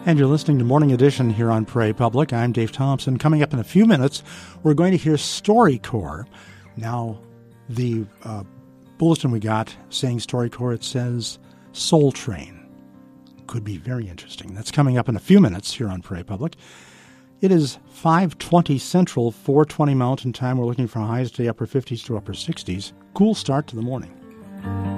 And you're listening to Morning Edition here on Prairie Public. I'm Dave Thompson. Coming up in a few minutes, we're going to hear StoryCorps. Now, the bulletin we got saying StoryCorps, it says Soul Train. Could be very interesting. That's coming up in a few minutes here on Prairie Public. It is 5:20 Central, 4:20 Mountain Time. We're looking for highs today, upper 50s to upper 60s. Cool start to the morning.